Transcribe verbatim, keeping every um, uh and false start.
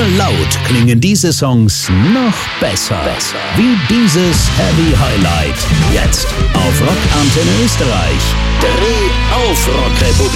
laut klingen diese Songs noch besser. besser. Wie dieses Heavy Highlight. Jetzt auf Rockantenne Österreich. Dreh auf Rockrepublik.